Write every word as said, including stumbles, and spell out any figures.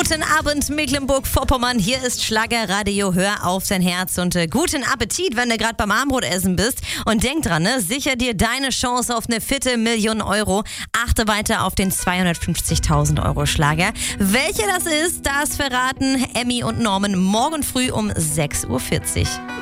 Guten Abend, Mecklenburg-Vorpommern. Hier ist Schlagerradio. Hör auf dein Herz und äh, guten Appetit, wenn du gerade beim Abendbrotessen bist. Und denk dran, ne? Sicher dir deine Chance auf eine fitte Million Euro. Achte weiter auf den zweihundertfünfzigtausend Euro Schlager. Welcher das ist, das verraten Emmy und Norman morgen früh um sechs Uhr vierzig.